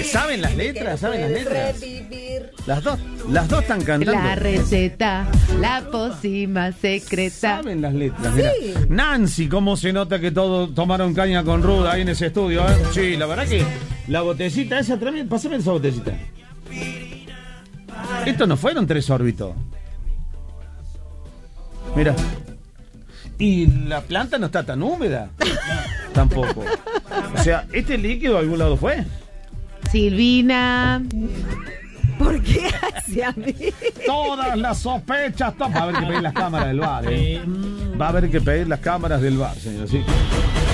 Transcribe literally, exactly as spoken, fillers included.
¿Saben las letras? ¿Saben las letras? Revivir. Las dos, las dos están cantando. La receta, la pócima secreta. Saben las letras. Mirá. Nancy, cómo se nota que todos tomaron caña con ruda ahí en ese estudio, ¿eh? Sí, la verdad que la botecita esa, tráeme, pásame esa botecita. Estos no fueron tres órbitos. Mira. Y la planta no está tan húmeda. Tampoco. O sea, ¿este líquido a algún lado fue? Silvina. ¿Por qué hacia mí? Todas las sospechas. Va a haber que pedir las cámaras del bar, ¿eh? Va a haber que pedir las cámaras del bar, señor. Sí.